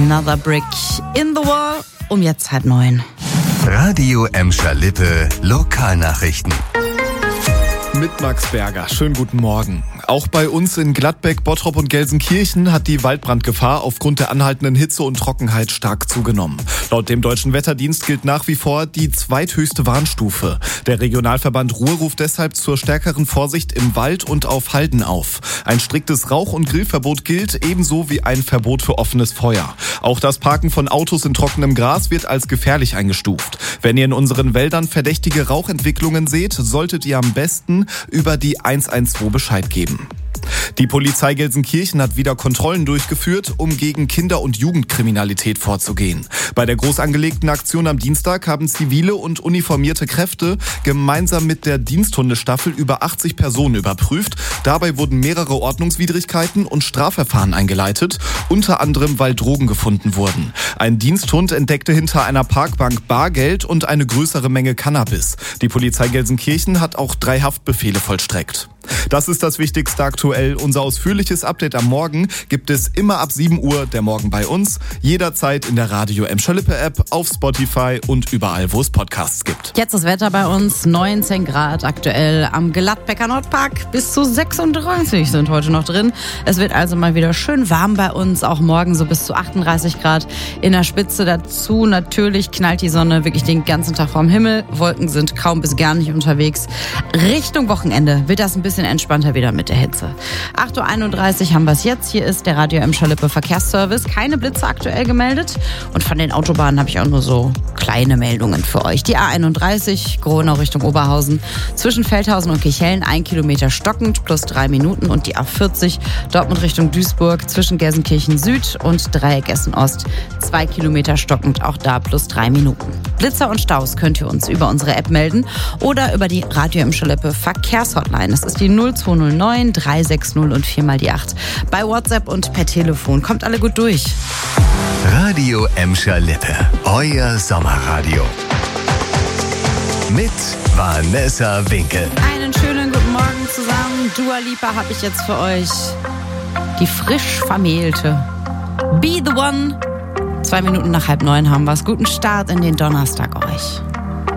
Another Brick in the Wall um jetzt 8:30. Radio Emscher Lippe Lokalnachrichten. Mit Max Berger. Schönen guten Morgen. Auch bei uns in Gladbeck, Bottrop und Gelsenkirchen hat die Waldbrandgefahr aufgrund der anhaltenden Hitze und Trockenheit stark zugenommen. Laut dem Deutschen Wetterdienst gilt nach wie vor die zweithöchste Warnstufe. Der Regionalverband Ruhr ruft deshalb zur stärkeren Vorsicht im Wald und auf Halden auf. Ein striktes Rauch- und Grillverbot gilt, ebenso wie ein Verbot für offenes Feuer. Auch das Parken von Autos in trockenem Gras wird als gefährlich eingestuft. Wenn ihr in unseren Wäldern verdächtige Rauchentwicklungen seht, solltet ihr am besten über die 112 Bescheid geben. Die Polizei Gelsenkirchen hat wieder Kontrollen durchgeführt, um gegen Kinder- und Jugendkriminalität vorzugehen. Bei der groß angelegten Aktion am Dienstag haben zivile und uniformierte Kräfte gemeinsam mit der Diensthundestaffel über 80 Personen überprüft. Dabei wurden mehrere Ordnungswidrigkeiten und Strafverfahren eingeleitet, unter anderem weil Drogen gefunden wurden. Ein Diensthund entdeckte hinter einer Parkbank Bargeld und eine größere Menge Cannabis. Die Polizei Gelsenkirchen hat auch 3 Haftbefehle vollstreckt. Das ist das Wichtigste aktuell. Unser ausführliches Update am Morgen gibt es immer ab 7 Uhr, der Morgen bei uns. Jederzeit in der Radio Emscher Lippe App, auf Spotify und überall, wo es Podcasts gibt. Jetzt das Wetter bei uns, 19 Grad aktuell am Gladbecker Nordpark. Bis zu 36 sind heute noch drin. Es wird also mal wieder schön warm bei uns, auch morgen so bis zu 38 Grad in der Spitze. Dazu natürlich knallt die Sonne wirklich den ganzen Tag vorm Himmel. Wolken sind kaum bis gar nicht unterwegs. Richtung Wochenende wird das ein bisschen entspannter wieder mit der Hitze. 8:31 Uhr haben wir es jetzt. Hier ist der Radio Emscher Lippe Verkehrsservice. Keine Blitze aktuell gemeldet. Und von den Autobahnen habe ich auch nur so kleine Meldungen für euch. Die A31, Gronau Richtung Oberhausen, zwischen Feldhausen und Kirchhellen 1 Kilometer stockend, plus 3 Minuten. Und die A40, Dortmund Richtung Duisburg, zwischen Gelsenkirchen Süd und Dreieck Essen Ost, 2 Kilometer stockend, auch da plus 3 Minuten. Blitzer und Staus könnt ihr uns über unsere App melden oder über die Radio Emscher Lippe Verkehrshotline. Das ist die 0209 360 und 4 die 8. Bei WhatsApp und per Telefon. Kommt alle gut durch. Radio Emscher Lippe, euer Sommerradio. Mit Vanessa Winkel. Einen schönen guten Morgen zusammen. Dua Lipa habe ich jetzt für euch. Die frisch vermählte. Be the One. 2 Minuten nach 8:30 haben wir es. Guten Start in den Donnerstag euch.